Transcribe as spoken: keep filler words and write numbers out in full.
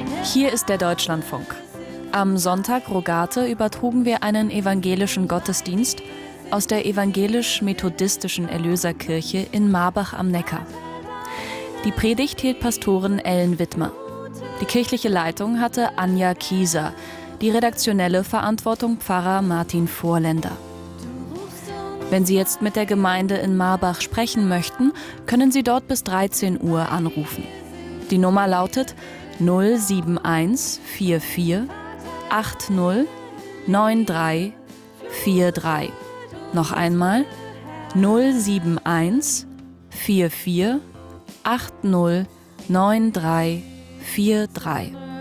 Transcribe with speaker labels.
Speaker 1: Hier ist der Deutschlandfunk. Am Sonntag Rogate übertrugen wir einen evangelischen Gottesdienst aus der evangelisch-methodistischen Erlöserkirche in Marbach am Neckar. Die Predigt hielt Pastorin Ellen Wittmer. Die kirchliche Leitung hatte Anja Kieser, die redaktionelle Verantwortung Pfarrer Martin Vorländer. Wenn Sie jetzt mit der Gemeinde in Marbach sprechen möchten, können Sie dort bis dreizehn Uhr anrufen. Die Nummer lautet null sieben eins vier vier acht null neun drei vier drei. Noch einmal null sieben eins vier vier acht null neun drei vier drei.